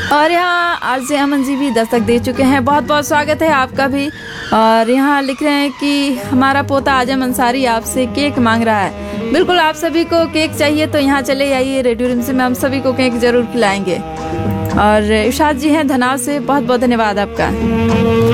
और यहाँ आरजे अमन जी भी दस्तक दे चुके हैं। बहुत बहुत स्वागत है आपका भी। और यहाँ लिख रहे हैं कि हमारा पोता आजम अंसारी आपसे केक मांग रहा है। बिल्कुल, आप सभी को केक चाहिए तो यहाँ चले आइए रेडियो रिमझिम में, हम सभी को केक जरूर खिलाएंगे। और इरशाद जी हैं धनाव से, बहुत बहुत धन्यवाद आपका।